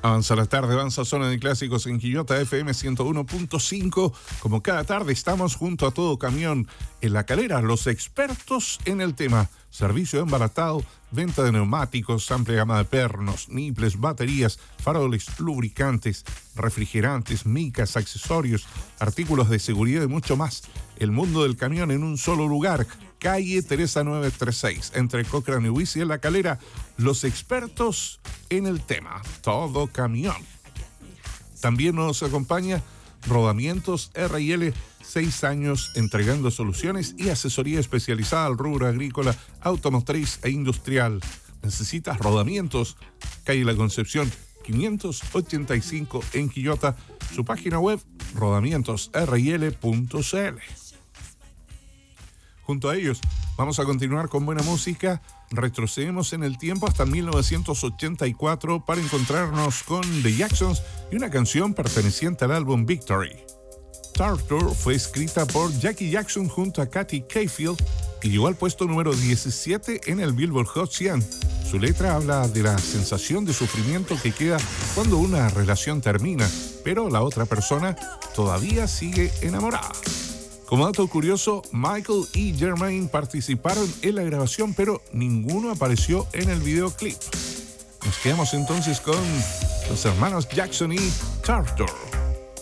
Avanza la tarde, avanza Zona de Clásicos en Quillota FM 101.5. Como cada tarde estamos junto a Todo Camión en La Calera, los expertos en el tema. Servicio de embaratado, venta de neumáticos, amplia gama de pernos, niples, baterías, faroles, lubricantes, refrigerantes, micas, accesorios, artículos de seguridad y mucho más. El mundo del camión en un solo lugar. Calle Teresa 936, entre Cochrane y Huici en La Calera, los expertos en el tema. Todo Camión. También nos acompaña Rodamientos R&L, 6 años entregando soluciones y asesoría especializada al rubro agrícola, automotriz e industrial. ¿Necesitas rodamientos? Calle La Concepción 585 en Quillota. Su página web, rodamientosrl.cl. Junto a ellos, vamos a continuar con buena música. Retrocedemos en el tiempo hasta 1984 para encontrarnos con The Jacksons y una canción perteneciente al álbum Victory. Tartar fue escrita por Jackie Jackson junto a Kathy Cafield y llegó al puesto número 17 en el Billboard Hot 100. Su letra habla de la sensación de sufrimiento que queda cuando una relación termina, pero la otra persona todavía sigue enamorada. Como dato curioso, Michael y Jermaine participaron en la grabación, pero ninguno apareció en el videoclip. Nos quedamos entonces con los hermanos Jackson y Tartar.